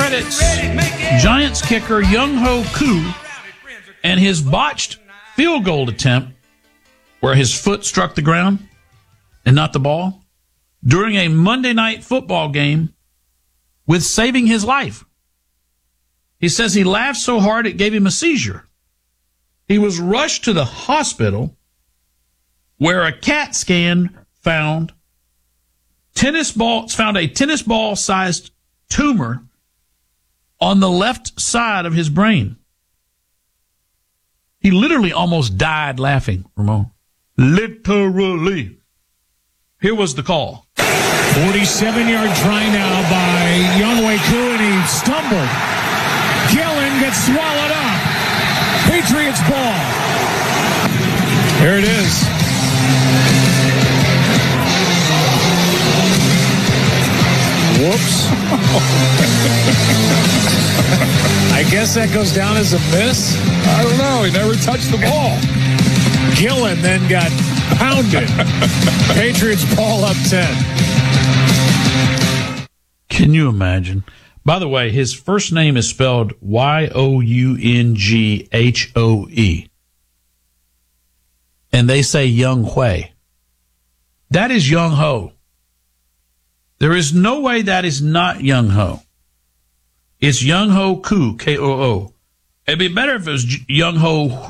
credits Giants kicker Young-Ho Koo and his botched field goal attempt where his foot struck the ground and not the ball during a Monday night football game with saving his life. He says he laughed so hard it gave him a seizure. He was rushed to the hospital where a CAT scan found a tennis ball sized tumor on the left side of his brain. He literally almost died laughing, Ramon. Literally. Here was the call. 47-yard try now by Young-Ho Koo, and he stumbled. Gillen gets swallowed up. Patriots ball. Here it is. Whoops. I guess that goes down as a miss. I don't know. He never touched the ball. Gillen then got pounded. Patriots ball up 10. Can you imagine? By the way, his first name is spelled Younghoe. And they say Young-Ho. That is Young-Ho. There is no way that is not Young-Ho. It's Young-Ho Koo, Koo. It'd be better if it was Young-Ho